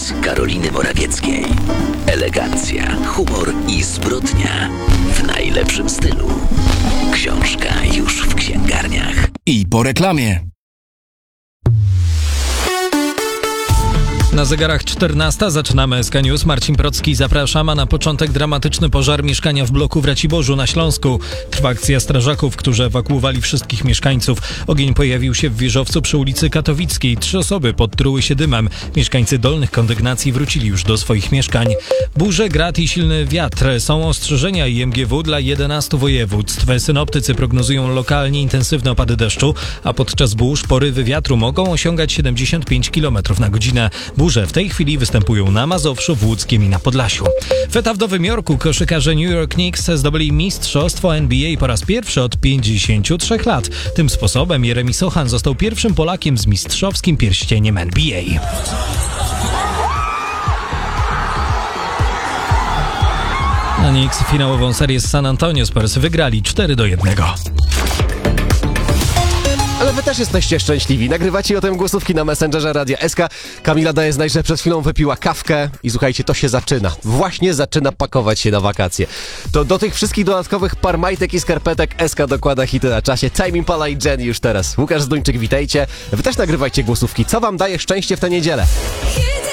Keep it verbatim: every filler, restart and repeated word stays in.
głos Karoliny Morawieckiej. Elegancja, humor i zbrodnia w najlepszym stylu. Książka już w księgarniach. I po reklamie. Na zegarach czternasta zaczynamy S K News. Marcin Procki, zapraszam, a na początek dramatyczny pożar mieszkania w bloku w Raciborzu na Śląsku. Trwa akcja strażaków, którzy ewakuowali wszystkich mieszkańców. Ogień pojawił się w wieżowcu przy ulicy Katowickiej. Trzy osoby podtruły się dymem. Mieszkańcy dolnych kondygnacji wrócili już do swoich mieszkań. Burze, grad i silny wiatr. Są ostrzeżenia I M G W dla jedenastu województw. Synoptycy prognozują lokalnie intensywne opady deszczu, a podczas burz porywy wiatru mogą osiągać siedemdziesiąt pięć kilometrów na godzinę. Burze w tej chwili występują na Mazowszu, w Łódzkiem i na Podlasiu. Feta w Nowym Jorku. Koszykarze New York Knicks zdobyli mistrzostwo N B A po raz pierwszy od pięćdziesięciu trzech lat. Tym sposobem Jeremy Sochan został pierwszym Polakiem z mistrzowskim pierścieniem N B A. Na Knicks finałową serię z San Antonio Spurs wygrali cztery do jednego. Ale wy też jesteście szczęśliwi. Nagrywacie o tym głosówki na Messengerze Radia S K. Kamila daje znać, że przed chwilą wypiła kawkę i słuchajcie, to się zaczyna. Właśnie zaczyna pakować się na wakacje. To do tych wszystkich dodatkowych par majtek i skarpetek S K dokłada hity na czasie. Time Impala i Jenny już teraz. Łukasz Zduńczyk, witajcie. Wy też nagrywajcie głosówki. Co wam daje szczęście w tę niedzielę?